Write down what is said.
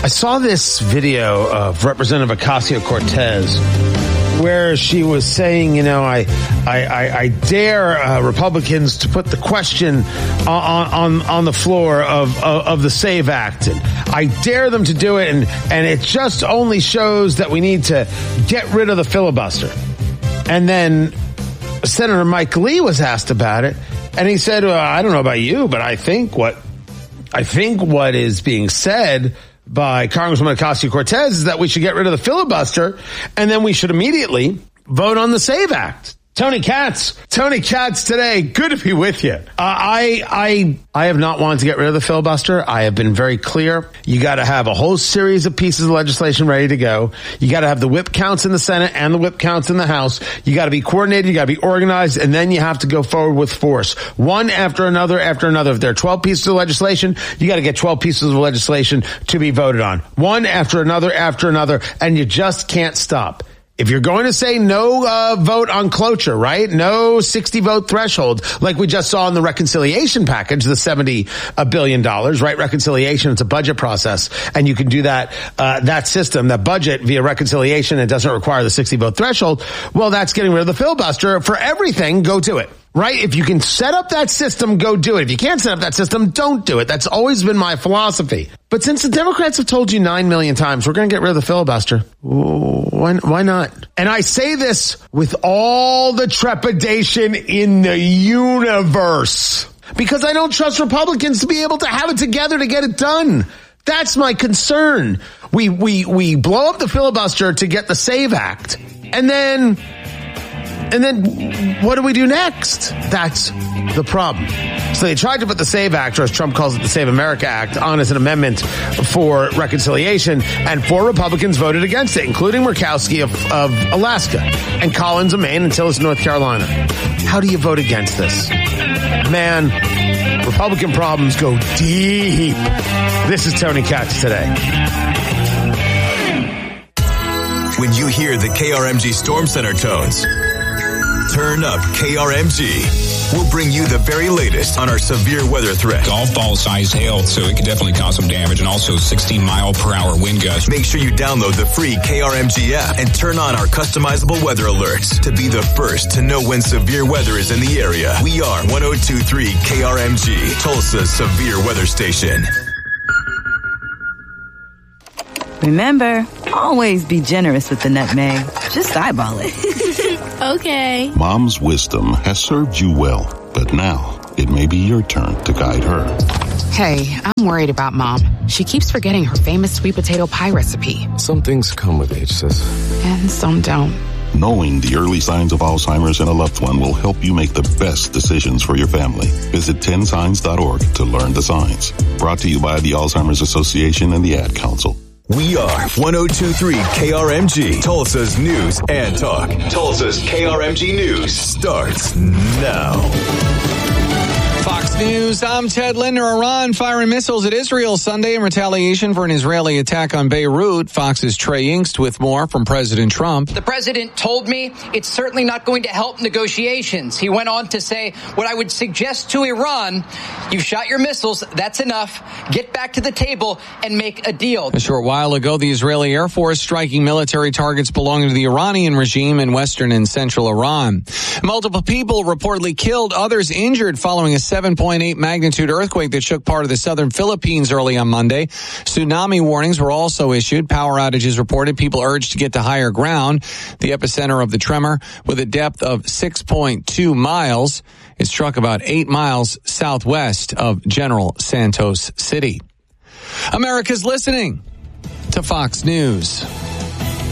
I saw this video of Representative Ocasio-Cortez where she was saying, I dare Republicans to put the question on the floor of the SAVE Act. And I dare them to do it. And it just only shows that we need to get rid of the filibuster. And then Senator Mike Lee was asked about it. And he said, I don't know about you, but I think what is being said by Congresswoman Ocasio-Cortez is that we should get rid of the filibuster, and then we should immediately vote on the SAVE Act. Tony Katz today. Good to be with you. I have not wanted to get rid of the filibuster. I have been very clear. You got to have a whole series of pieces of legislation ready to go. You got to have the whip counts in the Senate and the whip counts in the House. You got to be coordinated. You got to be organized, and then you have to go forward with force. One after another after another. If there are 12 pieces of legislation, you got to get 12 pieces of legislation to be voted on. One after another, and you just can't stop. If you're going to say no vote on cloture, right? No 60 vote threshold, like we just saw in the reconciliation package, the $70 billion, right? Reconciliation, it's a budget process. And you can do that system, that budget via reconciliation. It doesn't require the 60 vote threshold. Well, that's getting rid of the filibuster. For everything, go do it. Right? If you can set up that system, go do it. If you can't set up that system, don't do it. That's always been my philosophy. But since the Democrats have told you 9 million times, we're going to get rid of the filibuster, why not? And I say this with all the trepidation in the universe, because I don't trust Republicans to be able to have it together to get it done. That's my concern. We blow up the filibuster to get the SAVE Act, and then what do we do next? That's the problem. So they tried to put the SAVE Act, or as Trump calls it, the Save America Act, on as an amendment for reconciliation, and 4 Republicans voted against it, including Murkowski of Alaska and Collins of Maine and Tillis, North Carolina. How do you vote against this? Man, Republican problems go deep. This is Tony Katz today. When you hear the KRMG Storm Center tones, turn up KRMG. We'll bring you the very latest on our severe weather threat. Golf ball size hail, so it can definitely cause some damage, and also 16-mile-per-hour wind gusts. Make sure you download the free KRMG app and turn on our customizable weather alerts to be the first to know when severe weather is in the area. We are 102.3 KRMG, Tulsa's severe weather station. Remember, always be generous with the nutmeg. Just eyeball it. Okay. Mom's wisdom has served you well, but now it may be your turn to guide her. Hey, I'm worried about Mom. She keeps forgetting her famous sweet potato pie recipe. Some things come with age, sis. And some don't. Knowing the early signs of Alzheimer's in a loved one will help you make the best decisions for your family. Visit 10signs.org to learn the signs. Brought to you by the Alzheimer's Association and the Ad Council. We are 102.3 KRMG, Tulsa's News and Talk. Tulsa's KRMG News starts now. Fox News, I'm Ted Linder. Iran firing missiles at Israel Sunday in retaliation for an Israeli attack on Beirut. Fox's Trey Yingst with more from President Trump. The president told me it's certainly not going to help negotiations. He went on to say, what I would suggest to Iran, you've shot your missiles, that's enough. Get back to the table and make a deal. A short while ago, the Israeli Air Force striking military targets belonging to the Iranian regime in western and central Iran. Multiple people reportedly killed, others injured following a 7.8 magnitude earthquake that shook part of the southern Philippines early on Monday. Tsunami warnings were also issued. Power outages reported. People urged to get to higher ground. The epicenter of the tremor, with a depth of 6.2 miles, it struck about 8 miles southwest of General Santos City. America's listening to Fox News.